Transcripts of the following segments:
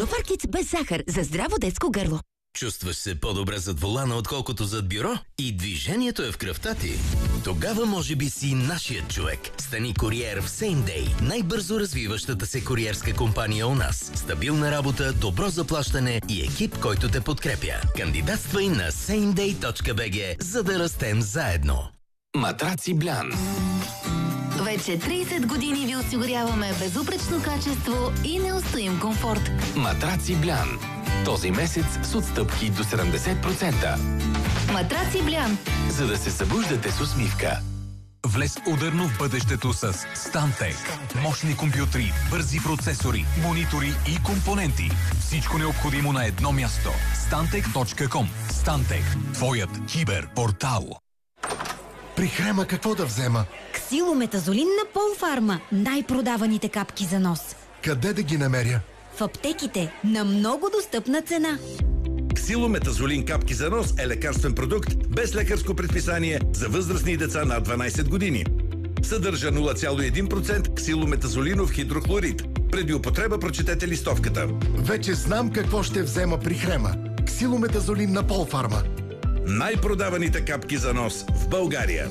Фаркиц без захар за здраво детско гърло. Чувстваш се по-добре зад волана, отколкото зад бюро? И движението е в кръвта ти? Тогава може би си нашият човек. Стани куриер в Same Day. Най-бързо развиващата се куриерска компания у нас. Стабилна работа, добро заплащане и екип, който те подкрепя. Кандидатствай на sameday.bg, за да растем заедно. Матраци Блян. Вече 30 години ви осигуряваме безупречно качество и неустоим комфорт. Матраци Блян. Този месец с отстъпки до 70%. Матраци Блян. За да се събуждате с усмивка. Влез ударно в бъдещето с Stantec. Мощни компютри, бързи процесори, монитори и компоненти. Всичко необходимо на едно място. Stantec.com. Stantec. Твоят киберпортал. При Хрема какво да взема? Ксилометазолин на Полфарма. Най-продаваните капки за нос. Къде да ги намеря? В аптеките на много достъпна цена. Ксилометазолин капки за нос е лекарствен продукт без лекарско предписание за възрастни деца над 12 години. Съдържа 0,1% ксилометазолинов хидрохлорид. Преди употреба прочетете листовката. Вече знам какво ще взема при Хрема. Ксилометазолин на Полфарма. Най-продаваните капки за нос в България.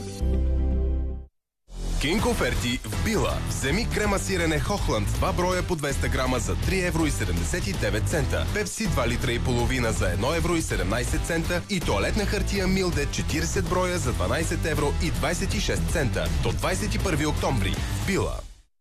Кинг оферти в Била. Вземи крема сирене Хохланд 2 броя по 200 грама за 3,79 евро. Пепси 2 литра и половина за 1,17 евро и тоалетна хартия Милде 40 броя за 12,26 евро до 21 октомври. В Била.